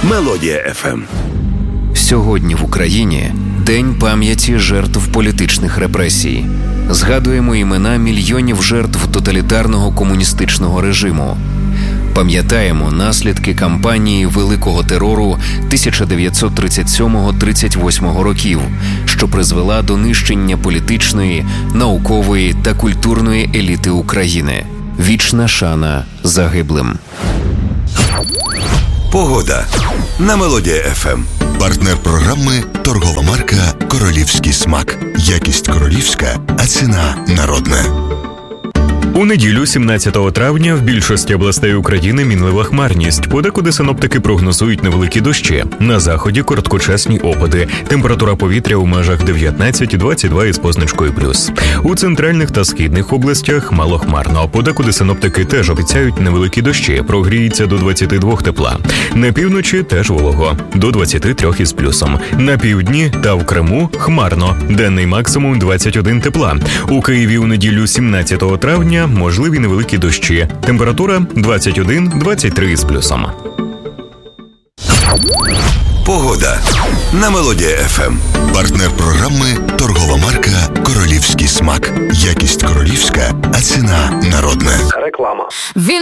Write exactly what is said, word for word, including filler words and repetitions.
Мелодія еф ем. Сьогодні в Україні День пам'яті жертв політичних репресій. Згадуємо імена мільйонів жертв тоталітарного комуністичного режиму. Пам'ятаємо наслідки кампанії Великого терору тисяча дев'ятсот тридцять сьомого - тридцять восьмого років, що призвела до нищення політичної, наукової та культурної еліти України. Вічна шана загиблим. Погода на Мелодія еф ем. Партнер програми – торгова марка «Королівський смак». Якість королівська, а ціна народна. У неділю, сімнадцятого травня, в більшості областей України мінлива хмарність. Подекуди синоптики прогнозують невеликі дощі. На заході – короткочасні опади. Температура повітря у межах дев'ятнадцять - двадцять два із позначкою плюс. У центральних та східних областях малохмарно. Подекуди синоптики теж обіцяють невеликі дощі. Прогріється до двадцяти двох тепла. На півночі теж волого. До двадцяти трьох із плюсом. На півдні та в Криму – хмарно. Денний максимум двадцять один тепла. У Києві у неділю, сімнадцятого травня, можливі невеликі дощі. Температура двадцять один - двадцять три із плюсом. Погода на Мелодія еф ем. Партнер програми – торгова марка «Королівський смак». Якість королівська, а ціна народна. Реклама.